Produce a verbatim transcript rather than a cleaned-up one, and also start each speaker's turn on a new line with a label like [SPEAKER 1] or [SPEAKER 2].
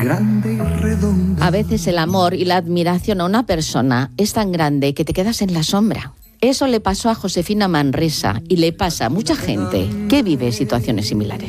[SPEAKER 1] grande y redonda.
[SPEAKER 2] A veces el amor y la admiración a una persona es tan grande que te quedas en la sombra. Eso le pasó a Josefina Manresa y le pasa a mucha gente que vive situaciones similares.